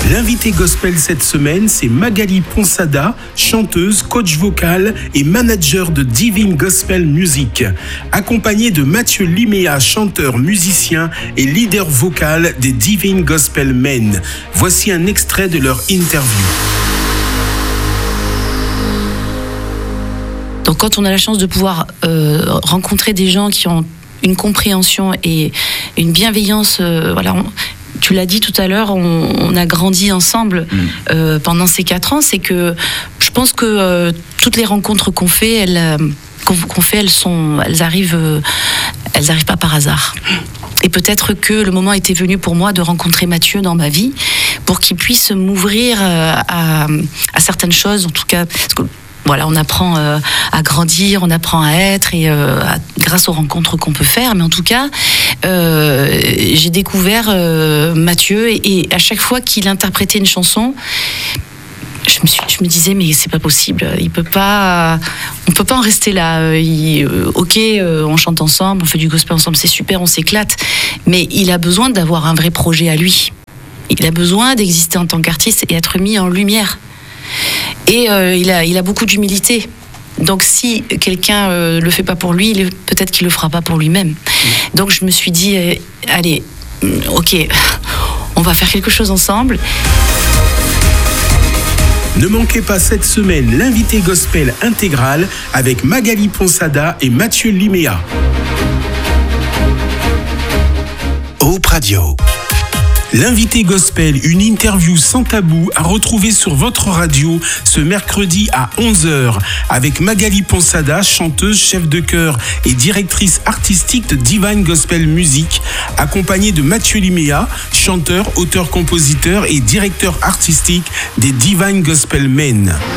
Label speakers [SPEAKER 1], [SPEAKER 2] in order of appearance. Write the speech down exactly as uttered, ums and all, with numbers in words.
[SPEAKER 1] L'invité gospel cette semaine, c'est Magali Ponsada, chanteuse, coach vocal et manager de Divine Gospel Music, accompagnée de Mathieu Liméa, chanteur, musicien et leader vocal des Divine Gospel Men. Voici un extrait de leur interview.
[SPEAKER 2] Donc quand on a la chance de pouvoir euh, rencontrer des gens qui ont une compréhension et une bienveillance, euh, voilà, on, tu l'as dit tout à l'heure, on, on a grandi ensemble mmh. euh, pendant ces quatre ans. C'est que je pense que euh, toutes les rencontres qu'on fait, elles, euh, qu'on, qu'on fait, elles sont, elles arrivent, euh, elles arrivent pas par hasard. Et peut-être que le moment était venu pour moi de rencontrer Mathieu dans ma vie pour qu'il puisse m'ouvrir euh, à, à certaines choses, en tout cas. Parce que, Voilà, on apprend euh, à grandir, on apprend à être, et euh, à, grâce aux rencontres qu'on peut faire. Mais en tout cas, euh, j'ai découvert euh, Mathieu, et, et à chaque fois qu'il interprétait une chanson, je me, suis, je me disais mais c'est pas possible, il peut pas, on peut pas en rester là. Il, euh, ok, euh, on chante ensemble, on fait du gospel ensemble, c'est super, on s'éclate. Mais il a besoin d'avoir un vrai projet à lui. Il a besoin d'exister en tant qu'artiste et être mis en lumière. Et euh, il a, il a beaucoup d'humilité. Donc si quelqu'un euh, le fait pas pour lui, il, peut-être qu'il le fera pas pour lui-même. Donc je me suis dit, euh, allez, ok, on va faire quelque chose ensemble.
[SPEAKER 1] Ne manquez pas cette semaine l'invité gospel intégral avec Magali Ponsada et Mathieu Liméa. Hope Radio. L'invité gospel, une interview sans tabou à retrouver sur votre radio ce mercredi à onze heures avec Magali Ponsada, chanteuse, chef de chœur et directrice artistique de Divine Gospel Music, accompagnée de Mathieu Liméa, chanteur, auteur-compositeur et directeur artistique des Divine Gospel Men.